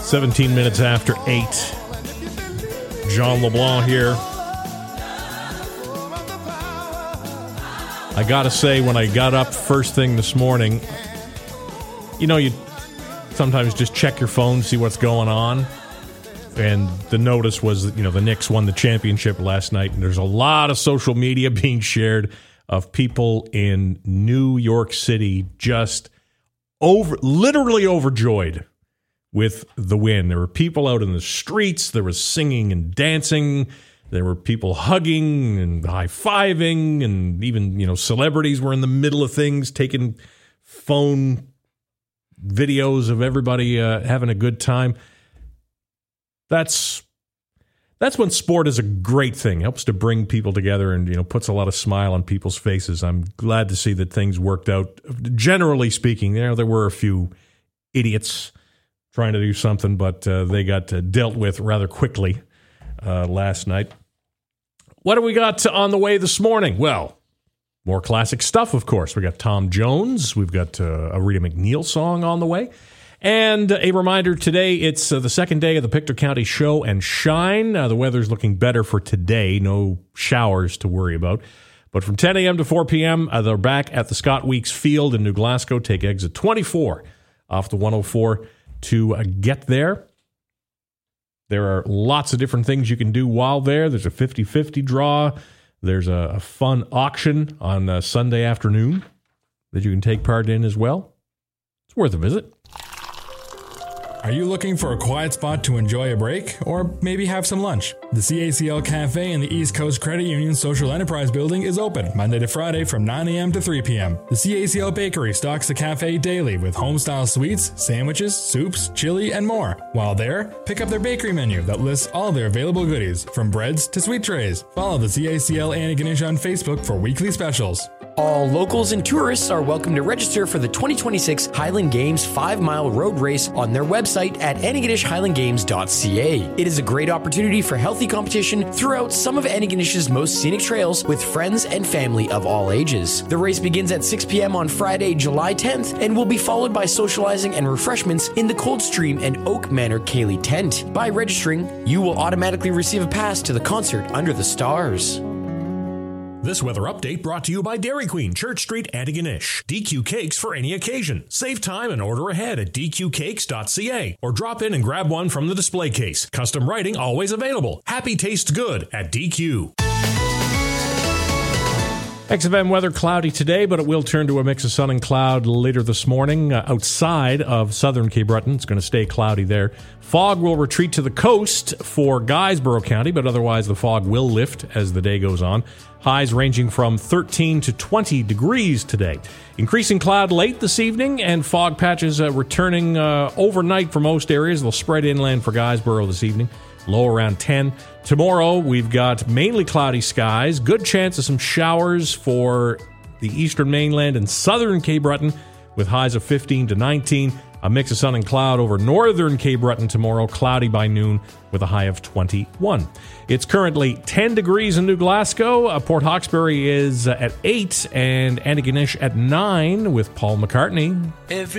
17 minutes after 8. Jean LeBlanc here. I gotta say, when I got up first thing this morning, you sometimes just check your phone, see what's going on. And the notice was, the Knicks won the championship last night. And there's a lot of social media being shared of people in New York City just literally overjoyed with the win. There were people out in the streets. There was singing and dancing. There were people hugging and high-fiving. And even, celebrities were in the middle of things, taking phone videos of everybody having a good time. That's when sport is a great thing. It helps to bring people together and, puts a lot of smile on people's faces. I'm glad to see that things worked out. Generally speaking, there were a few idiots trying to do something, but they got dealt with rather quickly last night. What do we got on the way this morning? Well, more classic stuff, of course. We got Tom Jones. We've got a Rita McNeil song on the way. And a reminder, today it's the second day of the Pictou County Show and Shine. The weather's looking better for today. No showers to worry about. But from 10 a.m. to 4 p.m., they're back at the Scott Weeks Field in New Glasgow. Take exit 24 off the 104 to get there. There are lots of different things you can do while there. There's a 50-50 draw. There's a fun auction on Sunday afternoon that you can take part in as well. It's worth a visit. Are you looking for a quiet spot to enjoy a break, or maybe have some lunch? The CACL Cafe in the East Coast Credit Union Social Enterprise Building is open Monday to Friday from 9 a.m. to 3 p.m. The CACL Bakery stocks the cafe daily with home-style sweets, sandwiches, soups, chili, and more. While there, pick up their bakery menu that lists all their available goodies, from breads to sweet trays. Follow the CACL Antigonish on Facebook for weekly specials. All locals and tourists are welcome to register for the 2026 Highland Games 5-mile road race on their website at antigonishhighlandgames.ca. It is a great opportunity for healthy competition throughout some of Antigonish's most scenic trails with friends and family of all ages. The race begins at 6 p.m. on Friday, July 10th, and will be followed by socializing and refreshments in the Coldstream and Oak Manor Cayley tent. By registering, you will automatically receive a pass to the concert under the stars. This weather update brought to you by Dairy Queen, Church Street, Antigonish. DQ Cakes for any occasion. Save time and order ahead at dqcakes.ca or drop in and grab one from the display case. Custom writing always available. Happy tastes good at DQ. XFM weather cloudy today, but it will turn to a mix of sun and cloud later this morning. Outside of southern Cape Breton, it's going to stay cloudy there. Fog will retreat to the coast for Guysborough County, but otherwise the fog will lift as the day goes on. Highs ranging from 13 to 20 degrees today. Increasing cloud late this evening and fog patches returning overnight for most areas. They'll spread inland for Guysborough this evening. Low around 10. Tomorrow, we've got mainly cloudy skies. Good chance of some showers for the eastern mainland and southern Cape Breton with highs of 15 to 19. A mix of sun and cloud over northern Cape Breton tomorrow. Cloudy by noon with a high of 21. It's currently 10 degrees in New Glasgow. Port Hawkesbury is at 8 and Antigonish at 9 with Paul McCartney.